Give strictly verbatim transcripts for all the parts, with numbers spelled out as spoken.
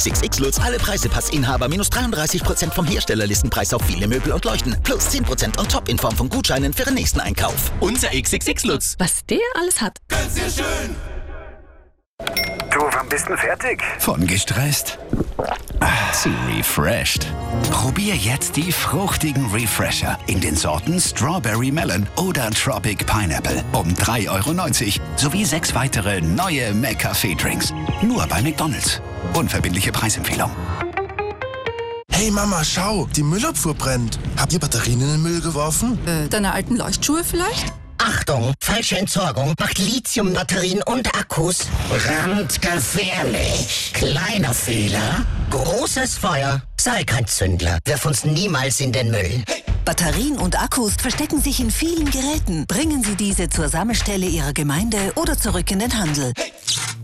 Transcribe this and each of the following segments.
X X X Lutz alle Preisepassinhaber minus dreiunddreißig Prozent vom Herstellerlistenpreis auf viele Möbel und Leuchten. Plus zehn Prozent on top in Form von Gutscheinen für den nächsten Einkauf. Unser X X X Lutz. Was der alles hat. Ganz sehr schön. Du, wann bist denn fertig? Von gestresst zu refreshed. Probier jetzt die fruchtigen Refresher in den Sorten Strawberry Melon oder Tropic Pineapple um drei Euro neunzig sowie sechs weitere neue McCafé-Drinks. Nur bei McDonald's. Unverbindliche Preisempfehlung. Hey Mama, schau, die Müllabfuhr brennt. Habt ihr Batterien in den Müll geworfen? Äh, deine alten Leuchtschuhe vielleicht? Achtung, falsche Entsorgung macht Lithiumbatterien und Akkus brandgefährlich. Kleiner Fehler, großes Feuer. Sei kein Zündler, wirf uns niemals in den Müll. Hey. Batterien und Akkus verstecken sich in vielen Geräten. Bringen Sie diese zur Sammelstelle Ihrer Gemeinde oder zurück in den Handel. Hey.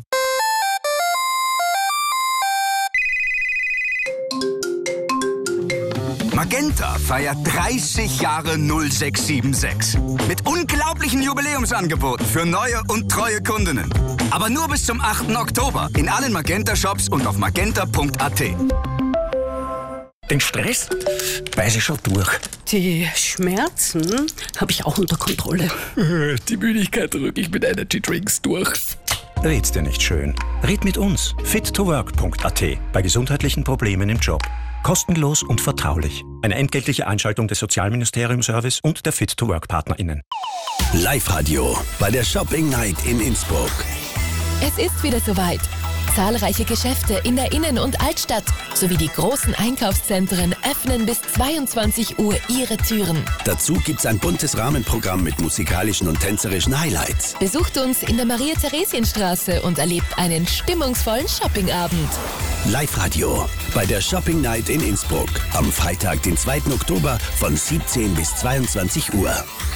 Magenta feiert dreißig Jahre null sechs sieben sechs. Mit unglaublichen Jubiläumsangeboten für neue und treue Kundinnen. Aber nur bis zum achten Oktober in allen Magenta-Shops und auf magenta punkt a t. Den Stress weiß ich schon durch. Die Schmerzen habe ich auch unter Kontrolle. Die Müdigkeit drücke ich mit Energy Drinks durch. Red's dir nicht schön. Red mit uns. fit to work punkt a t. Bei gesundheitlichen Problemen im Job. Kostenlos und vertraulich. Eine entgeltliche Einschaltung des Sozialministerium-Service und der Fit-to-Work-PartnerInnen. Live-Radio bei der Shopping Night in Innsbruck. Es ist wieder soweit. Zahlreiche Geschäfte in der Innen- und Altstadt sowie die großen Einkaufszentren öffnen bis zweiundzwanzig Uhr ihre Türen. Dazu gibt's ein buntes Rahmenprogramm mit musikalischen und tänzerischen Highlights. Besucht uns in der Maria-Theresienstraße und erlebt einen stimmungsvollen Shoppingabend. Live-Radio bei der Shopping Night in Innsbruck am Freitag, den zweiten Oktober von siebzehn bis zweiundzwanzig Uhr.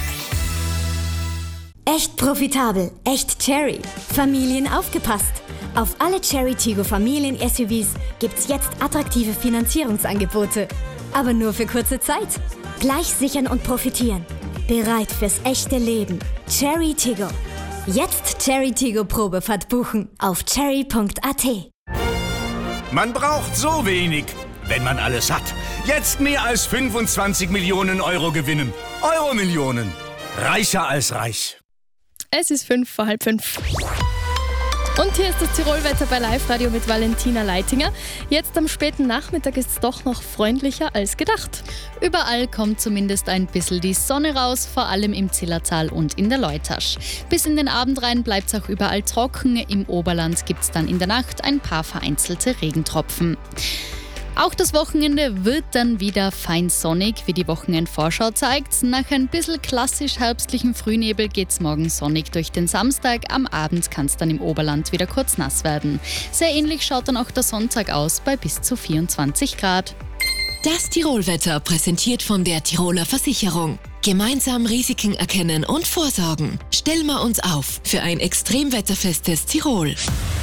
Echt profitabel, echt Cherry. Familien aufgepasst. Auf alle Cherry Tiggo Familien-S U Vs gibt's jetzt attraktive Finanzierungsangebote. Aber nur für kurze Zeit. Gleich sichern und profitieren. Bereit fürs echte Leben. Cherry Tiggo. Jetzt Cherry Tiggo Probefahrt buchen auf cherry punkt a t. Man braucht so wenig, wenn man alles hat. Jetzt mehr als fünfundzwanzig Millionen Euro gewinnen. Euro-Millionen. Reicher als reich. Es ist fünf vor halb fünf. Und hier ist das Tirolwetter bei Live-Radio mit Valentina Leitinger. Jetzt am späten Nachmittag ist es doch noch freundlicher als gedacht. Überall kommt zumindest ein bisschen die Sonne raus, vor allem im Zillertal und in der Leutasch. Bis in den Abend rein bleibt es auch überall trocken. Im Oberland gibt es dann in der Nacht ein paar vereinzelte Regentropfen. Auch das Wochenende wird dann wieder fein sonnig, wie die Wochenendvorschau zeigt. Nach ein bisschen klassisch herbstlichen Frühnebel geht's morgen sonnig durch den Samstag. Am Abend kann es dann im Oberland wieder kurz nass werden. Sehr ähnlich schaut dann auch der Sonntag aus, bei bis zu vierundzwanzig Grad. Das Tirolwetter präsentiert von der Tiroler Versicherung. Gemeinsam Risiken erkennen und vorsorgen. Stellen wir uns auf für ein extremwetterfestes Tirol.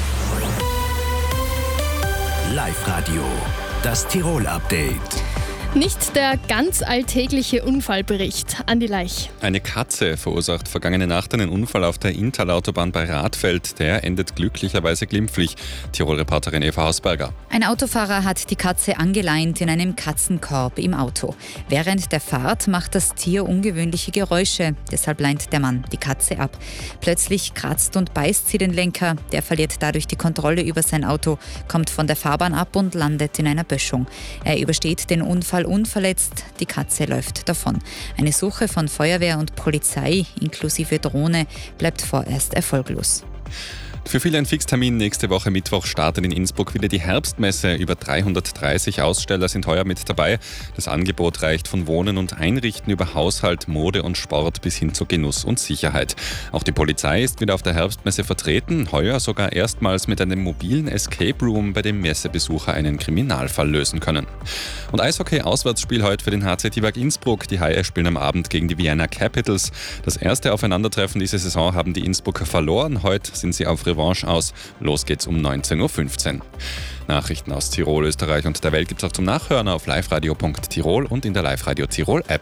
Live-Radio. Das Tirol-Update. Nicht der ganz alltägliche Unfallbericht. Andi Leich. Eine Katze verursacht vergangene Nacht einen Unfall auf der Inntal-Autobahn bei Radfeld. Der endet glücklicherweise glimpflich. Tirol-Reporterin Eva Hausberger. Ein Autofahrer hat die Katze angeleint in einem Katzenkorb im Auto. Während der Fahrt macht das Tier ungewöhnliche Geräusche. Deshalb leint der Mann die Katze ab. Plötzlich kratzt und beißt sie den Lenker. Der verliert dadurch die Kontrolle über sein Auto, kommt von der Fahrbahn ab und landet in einer Böschung. Er übersteht den Unfall unverletzt, die Katze läuft davon. Eine Suche von Feuerwehr und Polizei inklusive Drohne bleibt vorerst erfolglos. Für viele ein Fixtermin. Nächste Woche Mittwoch startet in Innsbruck wieder die Herbstmesse. Über dreihundertdreißig Aussteller sind heuer mit dabei. Das Angebot reicht von Wohnen und Einrichten über Haushalt, Mode und Sport bis hin zu Genuss und Sicherheit. Auch die Polizei ist wieder auf der Herbstmesse vertreten. Heuer sogar erstmals mit einem mobilen Escape Room, bei dem Messebesucher einen Kriminalfall lösen können. Und Eishockey-Auswärtsspiel heute für den H C Tivak Innsbruck. Die Haie spielen am Abend gegen die Vienna Capitals. Das erste Aufeinandertreffen diese Saison haben die Innsbrucker verloren. Heute sind sie auf Revanche aus. Los geht's um neunzehn Uhr fünfzehn. Nachrichten aus Tirol, Österreich und der Welt gibt's auch zum Nachhören auf liveradio punkt tirol und in der Live-Radio Tirol App.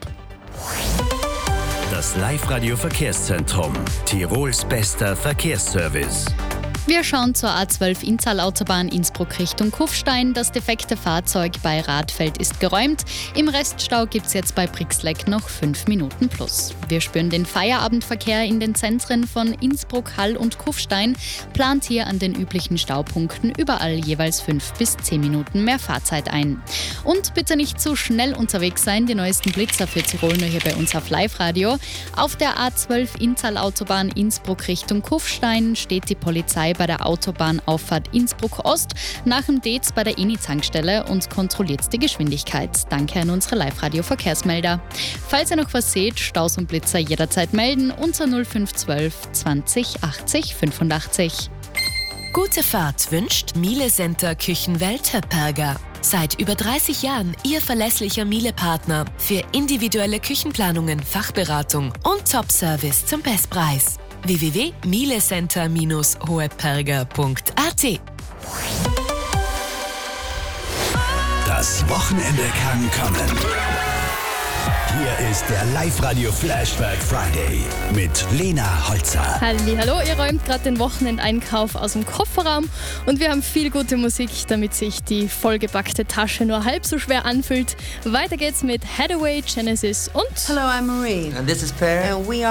Das Live-Radio Verkehrszentrum. Tirols bester Verkehrsservice. Wir schauen zur A zwölf Inntal-Autobahn Innsbruck Richtung Kufstein. Das defekte Fahrzeug bei Radfeld ist geräumt. Im Reststau gibt es jetzt bei Brixleck noch fünf Minuten plus. Wir spüren den Feierabendverkehr in den Zentren von Innsbruck, Hall und Kufstein. Plant hier an den üblichen Staupunkten überall jeweils fünf bis zehn Minuten mehr Fahrzeit ein. Und bitte nicht zu schnell unterwegs sein. Die neuesten Blitzer für Tirol nur hier bei uns auf Live-Radio. Auf der A zwölf Inntal-Autobahn Innsbruck Richtung Kufstein steht die Polizei bei der Autobahnauffahrt Innsbruck Ost nach dem D E Z bei der Eni-Tankstelle und kontrolliert die Geschwindigkeit. Danke an unsere Live-Radio-Verkehrsmelder. Falls ihr noch was seht, Staus und Blitzer jederzeit melden unter null fünf eins zwei zwanzig achtzig fünfundachtzig. Gute Fahrt wünscht Miele Center Küchenwelt Höpperger. Seit über dreißig Jahren Ihr verlässlicher Miele-Partner für individuelle Küchenplanungen, Fachberatung und Top-Service zum Bestpreis. w w w punkt mielecenter Bindestrich hoheperger punkt a t. Das Wochenende kann kommen. Hier ist der Live-Radio-Flashback Friday mit Lena Holzer. Hallihallo, ihr räumt gerade den Wochenendeinkauf aus dem Kofferraum und wir haben viel gute Musik, damit sich die vollgepackte Tasche nur halb so schwer anfühlt. Weiter geht's mit Hathaway, Genesis und Hello, I'm Marie. And this is Per. And we are